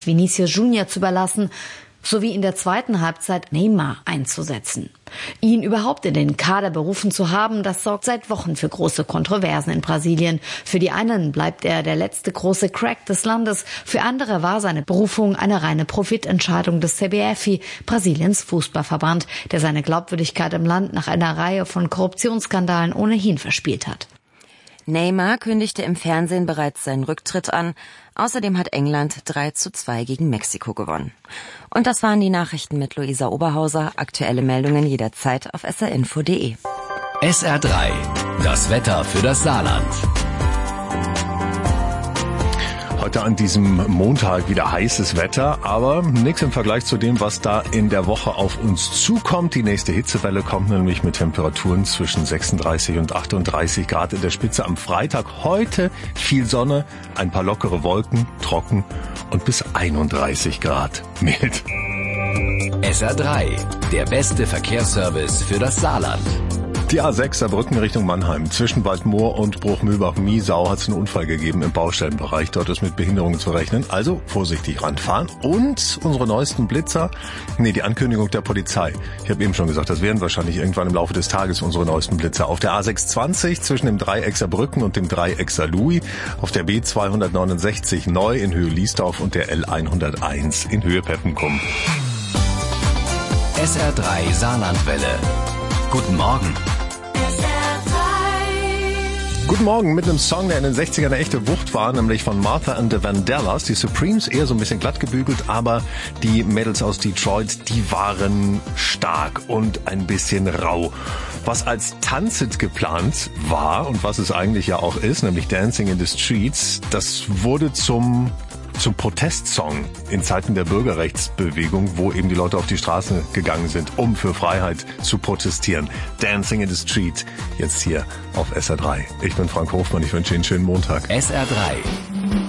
Vinicius Junior zu überlassen, sowie in der zweiten Halbzeit Neymar einzusetzen. Ihn überhaupt in den Kader berufen zu haben, das sorgt seit Wochen für große Kontroversen in Brasilien. Für die einen bleibt er der letzte große Crack des Landes, für andere war seine Berufung eine reine Profitentscheidung des CBF, Brasiliens Fußballverband, der seine Glaubwürdigkeit im Land nach einer Reihe von Korruptionsskandalen ohnehin verspielt hat. Neymar kündigte im Fernsehen bereits seinen Rücktritt an. Außerdem hat England 3:2 gegen Mexiko gewonnen. Und das waren die Nachrichten mit Luisa Oberhauser. Aktuelle Meldungen jederzeit auf srinfo.de. SR3, das Wetter für das Saarland. Heute an diesem Montag wieder heißes Wetter, aber nichts im Vergleich zu dem, was da in der Woche auf uns zukommt. Die nächste Hitzewelle kommt nämlich mit Temperaturen zwischen 36 und 38 Grad in der Spitze am Freitag. Heute viel Sonne, ein paar lockere Wolken, trocken und bis 31 Grad mild. SR3, der beste Verkehrsservice für das Saarland. Die A6 Saarbrücken Richtung Mannheim. Zwischen Waldmoor und Bruchmühlbach-Miesau hat es einen Unfall gegeben im Baustellenbereich. Dort ist mit Behinderungen zu rechnen. Also vorsichtig ranfahren. Und unsere neuesten Blitzer. Die Ankündigung der Polizei. Ich habe eben schon gesagt, das werden wahrscheinlich irgendwann im Laufe des Tages unsere neuesten Blitzer. Auf der A620 zwischen dem Dreieck Saarbrücken und dem Dreieck Saarlouis. Auf der B269 neu in Höhe Liesdorf und der L101 in Höhe Peppenkum. SR3 Saarlandwelle. Guten Morgen. Guten Morgen mit einem Song, der in den 60ern eine echte Wucht war, nämlich von Martha and the Vandellas. Die Supremes eher so ein bisschen glatt gebügelt, aber die Mädels aus Detroit, die waren stark und ein bisschen rau. Was als Tanzhit geplant war und was es eigentlich ja auch ist, nämlich Dancing in the Streets, das wurde zum Protestsong in Zeiten der Bürgerrechtsbewegung, wo eben die Leute auf die Straße gegangen sind, um für Freiheit zu protestieren. Dancing in the Street, jetzt hier auf SR3. Ich bin Frank Hofmann, ich wünsche Ihnen einen schönen Montag. SR3,